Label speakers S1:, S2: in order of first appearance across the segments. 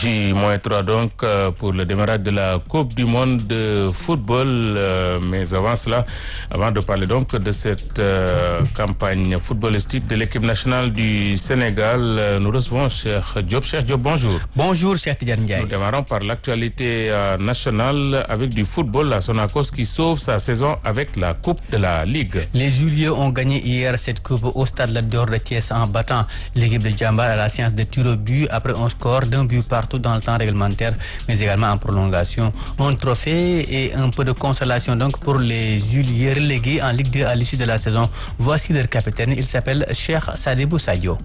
S1: J-3 donc pour le démarrage de la Coupe du Monde de football. Mais avant cela, avant de parler donc de cette campagne footballistique de l'équipe nationale du Sénégal, nous recevons Cheikh Diop. Cheikh Diop, bonjour.
S2: Bonjour, Cheikh Tidiane Ndiaye.
S1: Nous démarrons par l'actualité nationale avec du football. La Sonacos qui sauve sa saison avec la Coupe de la Ligue.
S2: Les Julieux ont gagné hier cette coupe au stade Lat Dior de Thiès en battant l'équipe de Djambar à la séance de tir au but après un score d'un but partout dans le temps réglementaire, mais également en prolongation. Un trophée et un peu de consolation donc pour les Julieux relégués en Ligue 2 à l'issue de la saison. Voici leur capitaine, il s'appelle Cheikh Sadibou Sadio.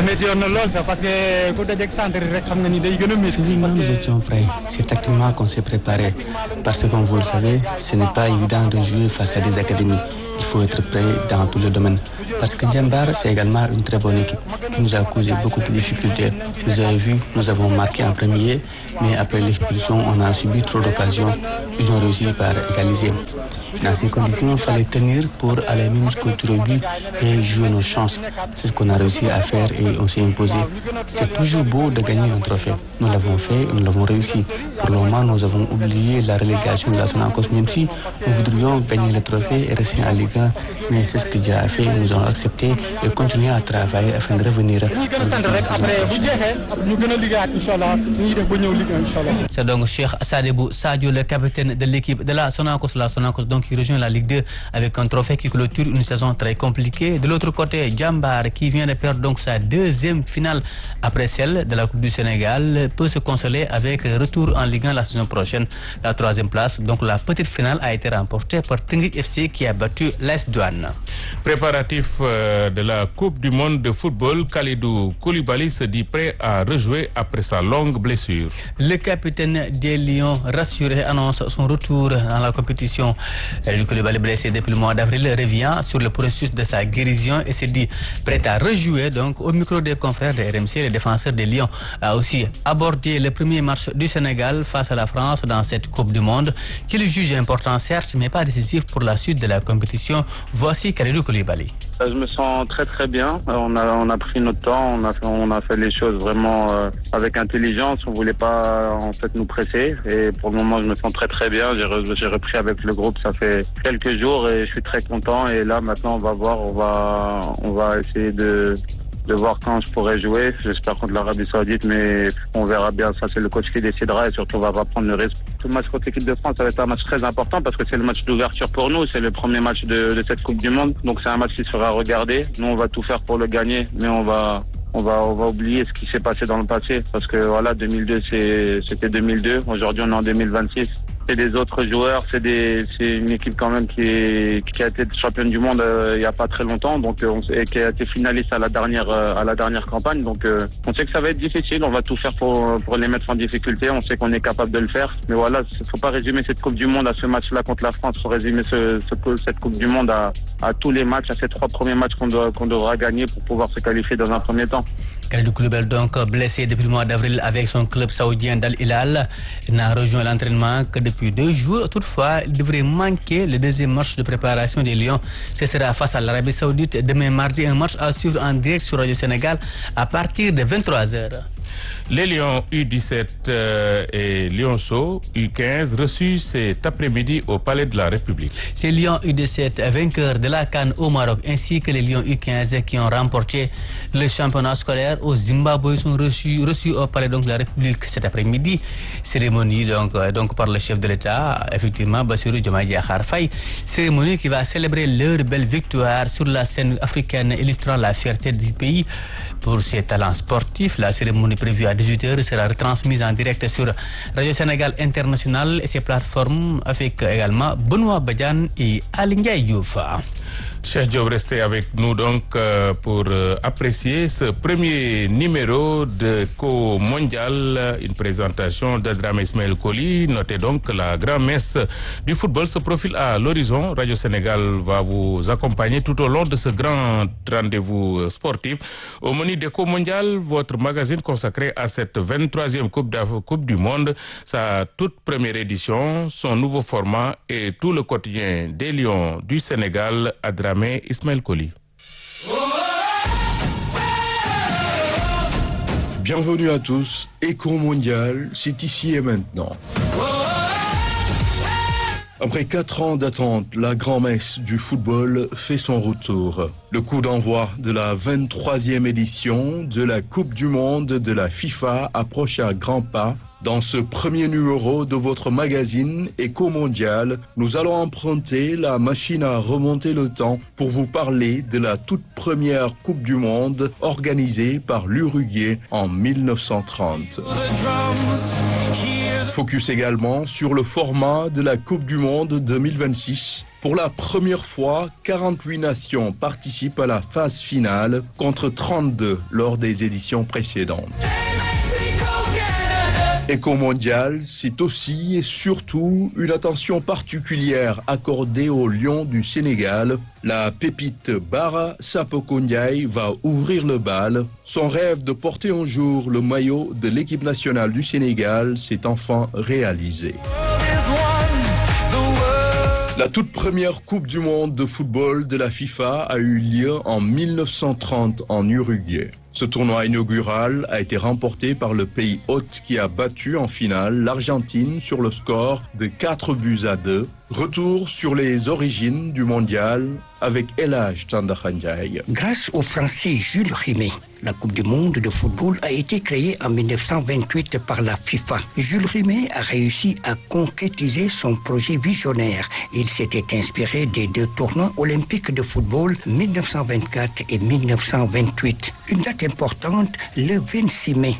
S3: Physiquement, nous étions prêts. C'est tactiquement qu'on s'est préparé. Parce que, comme vous le savez, ce n'est pas évident de jouer face à des académies. Il faut être prêt dans tous les domaines. Parce que Djambar, c'est également une très bonne équipe qui nous a causé beaucoup de difficultés. Vous avez vu, nous avons marqué en premier, mais après l'expulsion, on a subi trop d'occasions. Ils ont réussi par égaliser. Dans ces conditions, il fallait tenir pour aller même jusqu'au tir au but et jouer nos chances. C'est ce qu'on a réussi à faire et on s'est imposé. C'est toujours beau de gagner un trophée. Nous l'avons fait, nous l'avons réussi. Pour le moment, nous avons oublié la relégation de la Sonacos, même si nous voudrions gagner le trophée et rester en Ligue 1. Mais c'est ce que Dieu a fait, nous avons accepté et continuer à travailler afin de revenir.
S2: C'est donc Cheikh Sadibou Sadio, le capitaine de l'équipe de la Sonacos. La Sonacos donc qui rejoint la Ligue 2 avec un trophée qui clôture une saison très compliquée. De l'autre côté, Djambar qui vient de perdre donc sa deuxième finale après celle de la Coupe du Sénégal peut se consoler avec retour en Ligue 1 la saison prochaine. La troisième place, donc la petite finale, a été remportée par Teungueth FC qui a battu l'AS Douanes.
S1: Préparatif de la Coupe du Monde de football, Kalidou Koulibaly se dit prêt à rejouer après sa longue blessure.
S2: Le capitaine des Lions, rassuré, annonce son retour dans la compétition. Kalidou Koulibaly, blessé depuis le mois d'avril, revient sur le processus de sa guérison et se dit prêt à rejouer. Donc, au micro des confrères de RMC, le défenseur des Lions a aussi abordé le premier match du Sénégal face à la France dans cette Coupe du Monde, qu'il juge important certes, mais pas décisif pour la suite de la compétition. Voici Kalidou Koulibaly.
S4: Je me sens très très bien. On a pris notre temps, on a fait les choses vraiment avec intelligence. On voulait pas en fait nous presser. Et pour le moment, je me sens très très bien. J'ai repris avec le groupe, ça fait quelques jours et je suis très content. Et là maintenant, on va voir, on va essayer de voir quand je pourrai jouer. J'espère contre l'Arabie Saoudite, mais on verra bien. Ça, c'est le coach qui décidera et surtout, on va pas prendre le risque. Tout le match contre l'équipe de France, ça va être un match très important parce que c'est le match d'ouverture pour nous. C'est le premier match de cette Coupe du Monde. Donc, c'est un match qui sera regardé. Nous, on va tout faire pour le gagner, mais on va oublier ce qui s'est passé dans le passé parce que voilà, 2002, c'était 2002. Aujourd'hui, on est en 2026. C'est des autres joueurs, c'est une équipe quand même qui a été championne du monde il y a pas très longtemps, donc et qui a été finaliste à la dernière campagne. Donc on sait que ça va être difficile, on va tout faire pour les mettre en difficulté. On sait qu'on est capable de le faire, mais voilà, faut pas résumer cette Coupe du Monde à ce match-là contre la France. Faut résumer cette Coupe du Monde à tous les matchs, à ces 3 premiers matchs qu'on devra gagner pour pouvoir se qualifier dans un premier temps.
S2: Kalidou Koulibaly donc blessé depuis le mois d'avril avec son club saoudien d'Al Hilal, n'a rejoint l'entraînement que depuis 2 jours. Toutefois, il devrait manquer le deuxième match de préparation des Lions. Ce sera face à l'Arabie Saoudite demain mardi, un match à suivre en direct sur Radio Sénégal à partir de 23h.
S1: Les Lions U17 et Lionceaux U15 reçus cet après-midi au Palais de la République.
S2: Ces Lions U17 vainqueurs de la CAN au Maroc ainsi que les Lions U15 qui ont remporté le championnat scolaire au Zimbabwe sont reçus au Palais de la République cet après-midi. Cérémonie donc par le chef de l'État, effectivement Bassirou Diomaye Diakhar Faye. Cérémonie qui va célébrer leur belle victoire sur la scène africaine illustrant la fierté du pays pour ses talents sportifs. La cérémonie prévue à 18h sera retransmise en direct sur Radio Sénégal International et ses plateformes avec également Benoît Badiane et Aly Ndiaye Diouf.
S1: Cheikh Diop, restez avec nous donc pour apprécier ce premier numéro de Co Mondial, une présentation d'Adrame Ismaël Koli. Notez donc que la grand-messe du football se profile à l'horizon. Radio Sénégal va vous accompagner tout au long de ce grand rendez-vous sportif. Au menu de Co Mondial, votre magazine consacré à cette 23e Coupe du Monde, sa toute première édition, son nouveau format et tout le quotidien des Lions du Sénégal, Adrame Ismaël Koli.
S5: Bienvenue à tous, Éco Mondial, c'est ici et maintenant. Après 4 ans d'attente, la grand-messe du football fait son retour. Le coup d'envoi de la 23e édition de la Coupe du Monde de la FIFA approche à grands pas. Dans ce premier numéro de votre magazine Éco Mondial, nous allons emprunter la machine à remonter le temps pour vous parler de la toute première Coupe du Monde organisée par l'Uruguay en 1930. Focus également sur le format de la Coupe du Monde 2026. Pour la première fois, 48 nations participent à la phase finale contre 32 lors des éditions précédentes. Éco Mondial, c'est aussi et surtout une attention particulière accordée aux Lions du Sénégal. La pépite Bara Sapoko Ndiaye va ouvrir le bal. Son rêve de porter un jour le maillot de l'équipe nationale du Sénégal s'est enfin réalisé. La toute première Coupe du Monde de football de la FIFA a eu lieu en 1930 en Uruguay. Ce tournoi inaugural a été remporté par le pays hôte qui a battu en finale l'Argentine sur le score de 4-2. Retour sur les origines du mondial avec El Hadj Tandakha Ndiaye.
S6: Grâce au Français Jules Rimet, la Coupe du Monde de football a été créée en 1928 par la FIFA. Jules Rimet a réussi à concrétiser son projet visionnaire. Il s'était inspiré des 2 tournois olympiques de football 1924 et 1928. Une date importante, le 26 mai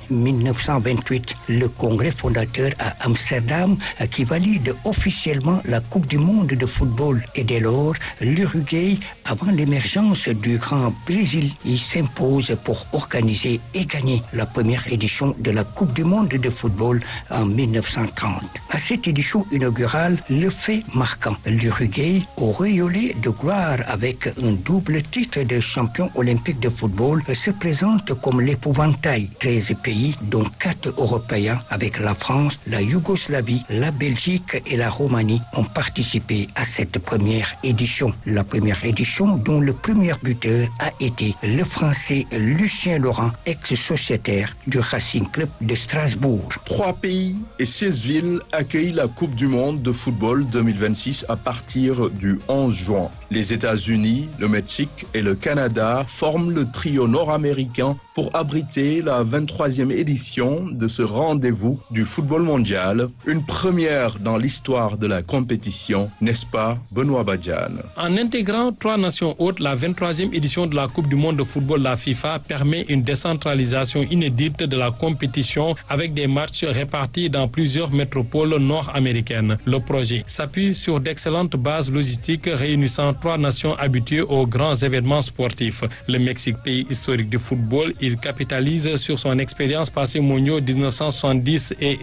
S6: 1928, le congrès fondateur à Amsterdam qui valide officiellement la Coupe du Monde de football. Et dès lors, l'Uruguay, avant l'émergence du Grand Brésil, il s'impose pour organiser et gagner la première édition de la Coupe du Monde de football en 1930. À cette édition inaugurale, le fait marquant, l'Uruguay, auréolé de gloire avec un double titre de champion olympique de football, se présente comme l'épouvantail. 13 pays, dont 4 Européens, avec la France, la Yougoslavie, la Belgique et la Roumanie, ont participé à cette première édition. La première édition dont le premier buteur a été le Français Lucien Laurent, ex-sociétaire du Racing Club de Strasbourg.
S5: 3 pays et 16 villes accueillent la Coupe du Monde de football 2026 à partir du 11 juin. Les États-Unis, le Mexique et le Canada forment le trio nord-américain pour abriter la 23e édition de ce rendez-vous du football mondial, une première dans l'histoire de la compétition, n'est-ce pas, Benoît Badiane?
S7: En intégrant 3 nations hôtes, la 23e édition de la Coupe du Monde de football, la FIFA, permet une décentralisation inédite de la compétition avec des matchs répartis dans plusieurs métropoles nord-américaines. Le projet s'appuie sur d'excellentes bases logistiques réunissant 3 nations habituées aux grands événements sportifs. Le Mexique, pays historique du football, il capitalise sur son expérience passée mondiaux 1970 et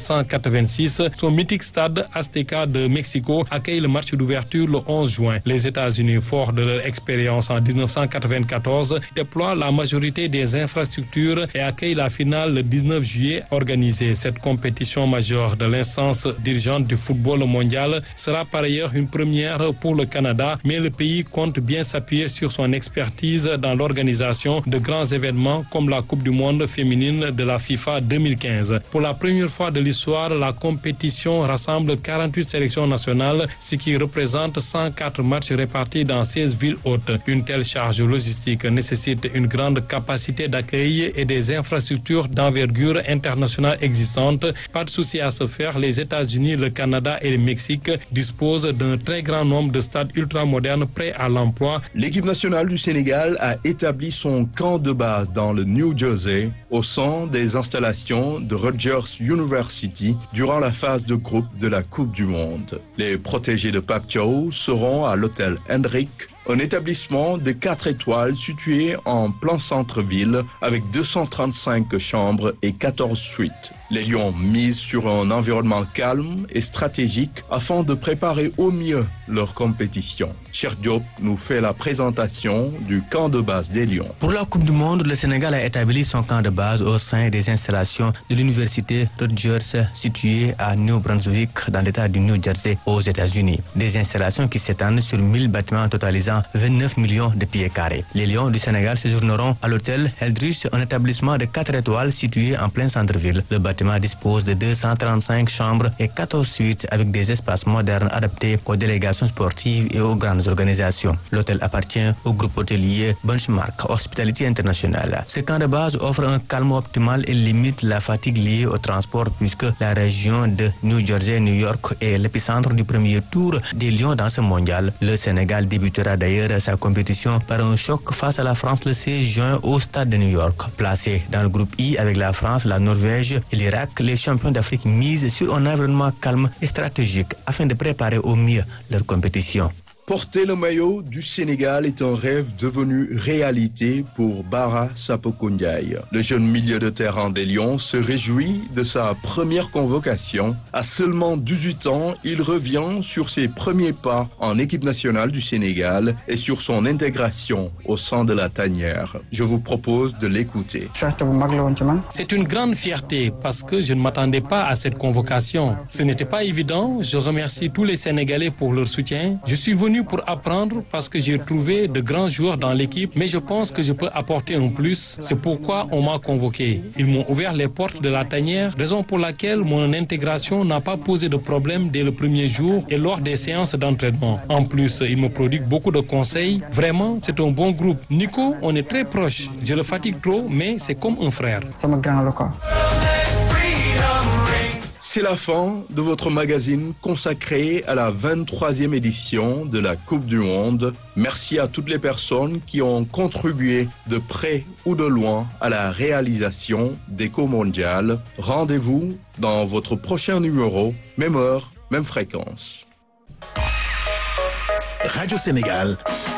S7: 1986. Son mythique stade Azteca de Mexico accueille le match d'ouverture le 11 juin. Les États-Unis, forts de leur expérience en 1994, déploient la majorité des infrastructures et accueillent la finale le 19 juillet. Organisée, cette compétition majeure de l'instance dirigeante du football mondial sera par ailleurs une première pour le Canada, mais le pays compte bien s'appuyer sur son expertise dans l'organisation de grands événements comme la Coupe du Monde féminine de la FIFA 2015. Pour la première fois de l'histoire, la compétition rassemble 48 sélections nationales, ce qui représente 104 matchs répartis dans 16 villes hôtes. Une telle charge logistique nécessite une grande capacité d'accueil et des infrastructures d'envergure internationale existantes. Pas de souci à se faire, les États-Unis, le Canada et le Mexique disposent d'un très grand nombre de stades ultramodernes prêts à l'emploi.
S5: L'équipe nationale du Sénégal a établi son camp de base dans le New Jersey, au sein des installations de Rutgers University, durant la phase de groupe de la Coupe du Monde. Les protégés de Pape Thiaw seront à l'hôtel Hendrick, un établissement de 4 étoiles situé en plein centre-ville avec 235 chambres et 14 suites. Les Lions misent sur un environnement calme et stratégique afin de préparer au mieux leur compétition. Cheikh Diop nous fait la présentation du camp de base des Lions.
S2: Pour la Coupe du Monde, le Sénégal a établi son camp de base au sein des installations de l'université Rutgers située à New Brunswick dans l'État du New Jersey aux États-Unis. Des installations qui s'étendent sur 1000 bâtiments totalisant habitants, 29 millions de pieds carrés. Les Lions du Sénégal séjourneront à l'hôtel Eldridge, un établissement de 4 étoiles situé en plein centre-ville. Le bâtiment dispose de 235 chambres et 14 suites avec des espaces modernes adaptés aux délégations sportives et aux grandes organisations. L'hôtel appartient au groupe hôtelier Benchmark Hospitality International. Ce camp de base offre un calme optimal et limite la fatigue liée au transport puisque la région de New Jersey, New York est l'épicentre du premier tour des Lions dans ce mondial. Le Sénégal débutera d'ailleurs sa compétition par un choc face à la France le 16 juin au stade de New York. Placé dans le groupe I avec la France, la Norvège et l'Irak, les champions d'Afrique misent sur un environnement calme et stratégique afin de préparer au mieux leur compétition.
S5: Porter le maillot du Sénégal est un rêve devenu réalité pour Bara Sapoko Ndiaye. Le jeune milieu de terrain des Lions se réjouit de sa première convocation. À seulement 18 ans, il revient sur ses premiers pas en équipe nationale du Sénégal et sur son intégration au sein de la tanière. Je vous propose de l'écouter.
S7: C'est une grande fierté parce que je ne m'attendais pas à cette convocation. Ce n'était pas évident. Je remercie tous les Sénégalais pour leur soutien. Je suis venu pour apprendre parce que j'ai trouvé de grands joueurs dans l'équipe, mais je pense que je peux apporter un plus. C'est pourquoi on m'a convoqué. Ils m'ont ouvert les portes de la tanière, raison pour laquelle mon intégration n'a pas posé de problème dès le premier jour et lors des séances d'entraînement. En plus, ils me prodiguent beaucoup de conseils. Vraiment, c'est un bon groupe. Nico, on est très proches. Je le fatigue trop, mais c'est comme un frère.
S5: C'est la fin de votre magazine consacré à la 23e édition de la Coupe du Monde. Merci à toutes les personnes qui ont contribué de près ou de loin à la réalisation d'Éco Mondial. Rendez-vous dans votre prochain numéro, même heure, même fréquence.
S8: Radio Sénégal,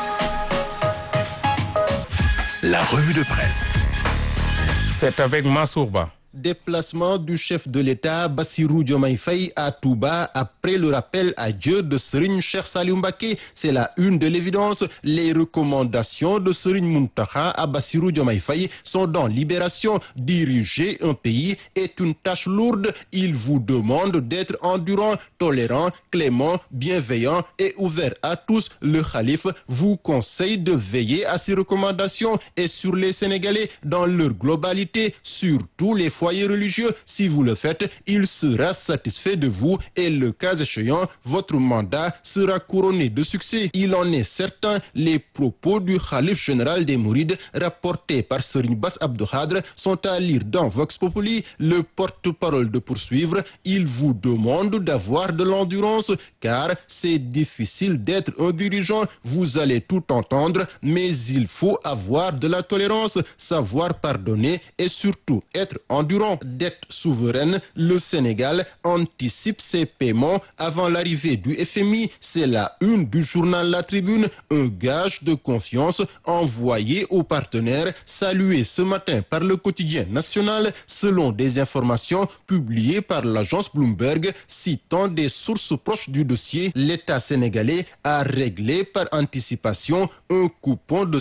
S8: la revue de presse.
S1: C'est avec Mansourba.
S9: Déplacement du chef de l'État Bassirou Diomaye Faye à Touba après le rappel à Dieu de Serigne Cheikh Saliou Mbacké. C'est la une de l'évidence. Les recommandations de Serigne Mountakha à Bassirou Diomaye Faye sont dans Libération. Diriger un pays est une tâche lourde. Il vous demande d'être endurant, tolérant, clément, bienveillant et ouvert à tous. Le khalife vous conseille de veiller à ces recommandations et sur les Sénégalais dans leur globalité, sur tous les foyers religieux. Si vous le faites, il sera satisfait de vous et le cas échéant, votre mandat sera couronné de succès. Il en est certain, les propos du khalife général des Mourides rapportés par Serigne Bass Abdou Khadre sont à lire dans Vox Populi. Le porte-parole de poursuivre, il vous demande d'avoir de l'endurance car c'est difficile d'être un dirigeant. Vous allez tout entendre, mais il faut avoir de la tolérance, savoir pardonner et surtout être endurant. Dette souveraine, le Sénégal anticipe ses paiements avant l'arrivée du FMI. C'est la une du journal La Tribune, un gage de confiance envoyé aux partenaires, salué ce matin par le quotidien national, selon des informations publiées par l'agence Bloomberg, citant des sources proches du dossier. L'État sénégalais a réglé par anticipation un coupon de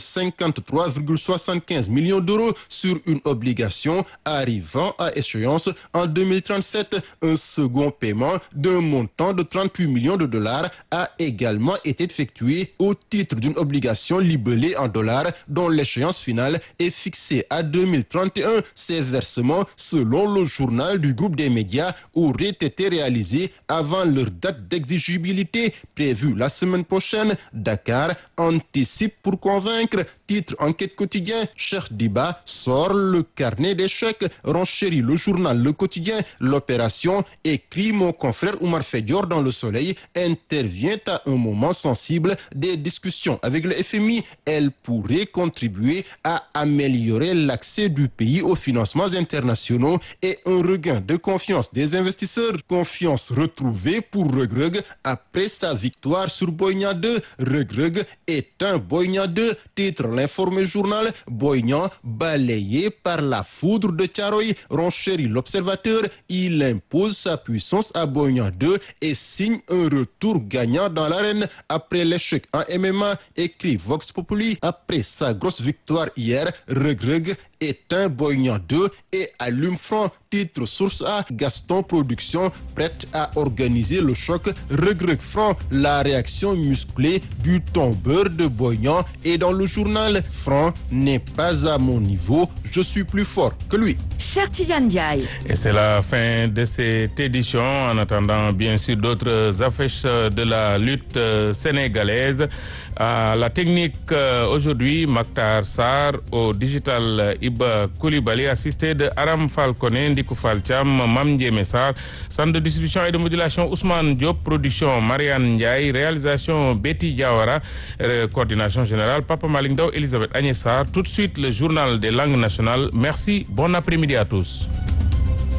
S9: 53,75 millions d'euros sur une obligation arrivant à échéance en 2037. Un second paiement d'un montant de 38 millions de dollars a également été effectué au titre d'une obligation libellée en dollars dont l'échéance finale est fixée à 2031. Ces versements, selon le journal du groupe des médias, auraient été réalisés avant leur date d'exigibilité prévue la semaine prochaine. Dakar anticipe pour convaincre. Titre Enquête Quotidien, Cheikh Diba sort le carnet d'échecs. Renchérit le journal Le Quotidien. L'opération, écrit mon confrère Oumar Fedior dans Le Soleil, intervient à un moment sensible des discussions avec le FMI. Elle pourrait contribuer à améliorer l'accès du pays aux financements internationaux et un regain de confiance des investisseurs. Confiance retrouvée pour Reug Reug après sa victoire sur Boy Niang 2. Reug Reug est un Boy Niang 2, titre L'Informé Journal. Boy Niang balayé par la foudre de Thiaroye. Renchérit L'Observateur, il impose sa puissance à Boy Niang 2 et signe un retour gagnant dans l'arène après l'échec en MMA, écrit Vox Populi. Après sa grosse victoire hier, Reug Reug éteint Boy Niang 2 et allume Franc. Titre Source A, Gaston Production prête à organiser le choc Reug-Reug Franc. La réaction musclée du tombeur de Boy Niang est dans le journal. Franc n'est pas à mon niveau, je suis plus fort que lui.
S10: Cher Tidiane Ndiaye.
S1: Et c'est la fin de cette édition. En attendant, bien sûr, d'autres affiches de la lutte sénégalaise. À la technique aujourd'hui, Maktar Sarr, au digital Iba Koulibaly, assisté de Aram Falcone, Ndikou Fall Thiam, Mam Ndiémé Sarr, centre de distribution et de modulation Ousmane Diop, production Marianne Ndiaye, réalisation Betty Diawara, coordination générale Papa Malick Ndaw, Elisabeth Agnès Sarr. Tout de suite, le journal des langues nationales. Merci, bon après-midi à tous.